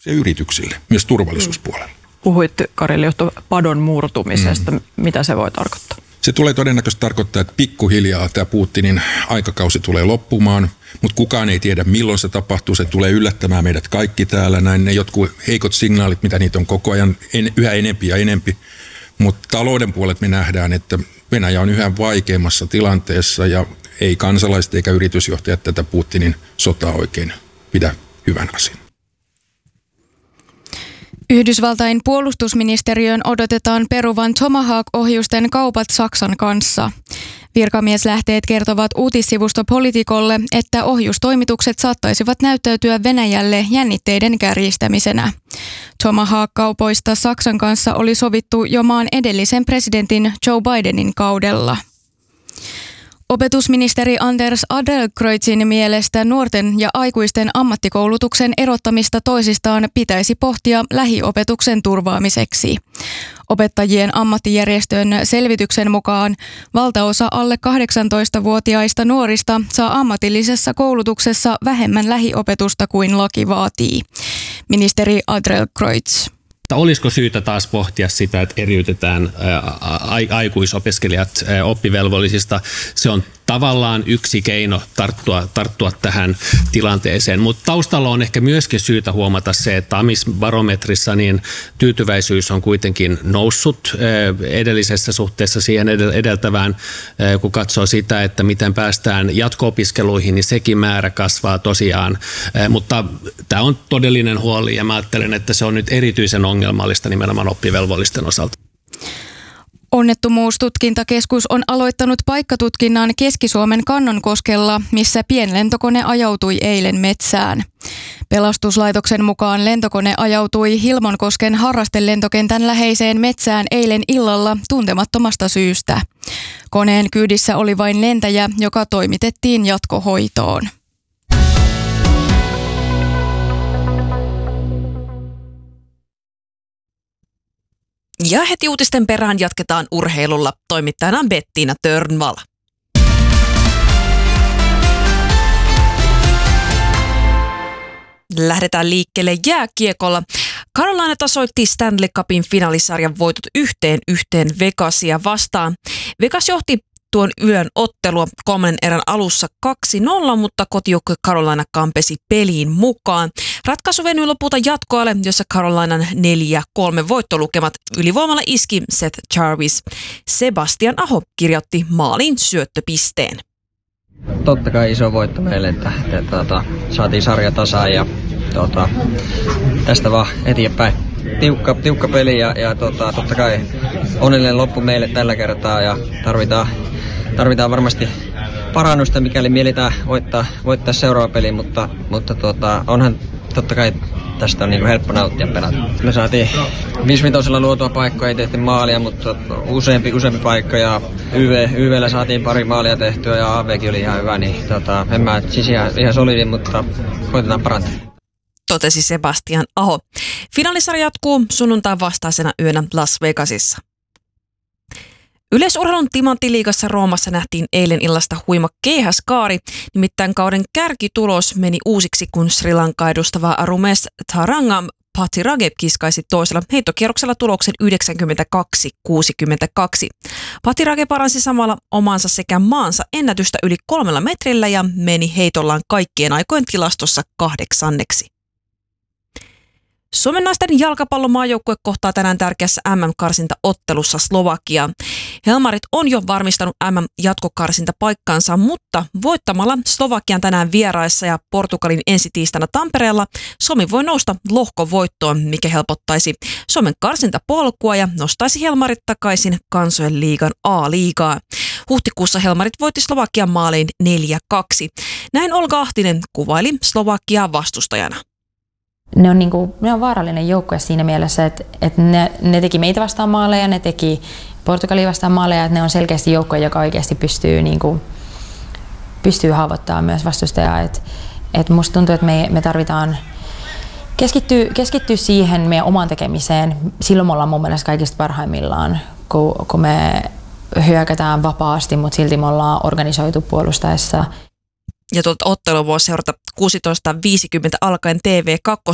yrityksille, myös turvallisuuspuolella. Puhuit, Kari Liuhto, padon murtumisesta. Mitä se voi tarkoittaa? Se tulee todennäköisesti tarkoittaa, että pikkuhiljaa tämä Putinin aikakausi tulee loppumaan, mutta kukaan ei tiedä milloin se tapahtuu. Se tulee yllättämään meidät kaikki täällä. Näin ne jotkut heikot signaalit, mitä niitä on koko ajan yhä enempi ja enempi. Mutta talouden puolet me nähdään, että Venäjä on yhä vaikeammassa tilanteessa ja ei kansalaiset eikä yritysjohtajat tätä Putinin sotaa oikein pidä hyvän asian. Yhdysvaltain puolustusministeriön odotetaan peruvan Tomahawk-ohjusten kaupat Saksan kanssa. Virkamieslähteet kertovat uutissivusto Politicolle, että ohjustoimitukset saattaisivat näyttäytyä Venäjälle jännitteiden kärjistämisenä. Tomahawk-kaupoista Saksan kanssa oli sovittu jo maan edellisen presidentin Joe Bidenin kaudella. Opetusministeri Anders Adlercreutzin mielestä nuorten ja aikuisten ammattikoulutuksen erottamista toisistaan pitäisi pohtia lähiopetuksen turvaamiseksi. Opettajien ammattijärjestön selvityksen mukaan valtaosa alle 18-vuotiaista nuorista saa ammatillisessa koulutuksessa vähemmän lähiopetusta kuin laki vaatii. Ministeri Adlercreutz. Olisiko syytä taas pohtia sitä, että eriytetään aikuisopiskelijat oppivelvollisista? Se on tavallaan yksi keino tarttua tähän tilanteeseen, mutta taustalla on ehkä myöskin syytä huomata se, että Amisbarometrissa niin tyytyväisyys on kuitenkin noussut edellisessä suhteessa siihen edeltävään, kun katsoo sitä, että miten päästään jatko-opiskeluihin, niin sekin määrä kasvaa tosiaan, mutta tämä on todellinen huoli ja mä ajattelen, että se on nyt erityisen ongelmallista nimenomaan oppivelvollisten osalta. Onnettomuustutkintakeskus on aloittanut paikkatutkinnan Keski-Suomen Kannonkoskella, missä pienlentokone ajautui eilen metsään. Pelastuslaitoksen mukaan lentokone ajautui Hilmonkosken harrastelentokentän läheiseen metsään eilen illalla tuntemattomasta syystä. Koneen kyydissä oli vain lentäjä, joka toimitettiin jatkohoitoon. Ja heti uutisten perään jatketaan urheilulla. Toimittajana Bettina Törnvall. Lähdetään liikkeelle jääkiekolla. Carolina tasoitti Stanley Cupin finaalisarjan voitot 1-1 Vegasia vastaan. Vegas johti tuon yön ottelua 3 erän alussa 2-0, mutta kotijoukkue Carolina kampesi peliin mukaan. Ratkaisu venyi lopulta jatkoajalle, jossa Carolinan 4-3 voittolukemat ylivoimalla iski Seth Jarvis. Sebastian Aho kirjoitti maalin syöttöpisteen. Totta kai iso voitto meille, että saatiin sarja tasaan ja tästä vaan eteenpäin. Tiukka peli ja totta kai onnellinen loppu meille tällä kertaa ja tarvitaan varmasti parannusta, mikäli mielitään voittaa seuraava peli, mutta onhan totta kai tästä on niin helppo nauttia pelata. Me saatiin 5-5 luotua paikkoja, ei tehty maalia, mutta useampi paikka ja YVllä saatiin pari maalia tehtyä ja AVkin oli ihan hyvä, niin en mä siis ihan solidi, mutta koitetaan parantaa. Totesi Sebastian Aho. Finaalisarja jatkuu sunnuntain vastaisena yönä Las Vegasissa. Yleisurheilun timanttiliigassa Roomassa nähtiin eilen illasta huima keihäskaari, nimittäin kauden kärkitulos meni uusiksi, kun Sri Lankaa edustava Arumes Tharanga Pattirage kiskaisi toisella heittokierroksella tuloksen 92-62. Pattirage paransi samalla omansa sekä maansa ennätystä yli 3 metrillä ja meni heitollaan kaikkien aikojen tilastossa 8. Suomen naisten jalkapallomaajoukkue kohtaa tänään tärkeässä MM-karsintaottelussa Slovakiaa. Helmarit on jo varmistanut MM-jatkokarsintapaikkaansa, mutta voittamalla Slovakian tänään vieraissa ja Portugalin ensi tiistaina Tampereella Suomi voi nousta lohkovoittoon, mikä helpottaisi Suomen karsintapolkua ja nostaisi Helmarit takaisin Kansojen liigan A-liigaan. Huhtikuussa Helmarit voitti Slovakian maaliin 4-2. Näin Olga Ahtinen kuvaili Slovakiaa vastustajana. Ne on vaarallinen joukkue siinä mielessä, että ne teki meitä vastaan maaleja, ne teki Portugalia vastaan maaleja, että ne on selkeästi joukkue, joka oikeasti pystyy haavoittamaan myös vastustajaa. Et musta tuntuu, että me tarvitaan keskittyä siihen meidän omaan tekemiseen. Silloin me ollaan mun mielestä kaikista parhaimmillaan, kun me hyökätään vapaasti, mutta silti me ollaan organisoitu puolustaessa. Ja tuolta ottelua voi seurata 16.50 alkaen TV2